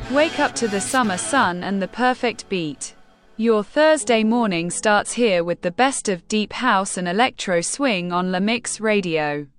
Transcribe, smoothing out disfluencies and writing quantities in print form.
Wake up to the summer sun and the perfect beat. Your Thursday morning starts here with the best of deep house and electro swing on La Mix Radio.